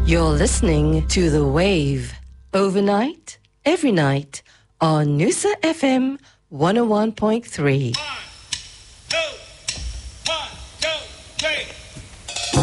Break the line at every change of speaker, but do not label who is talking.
You're listening to The Wave, overnight, every night, on Noosa FM 101.3.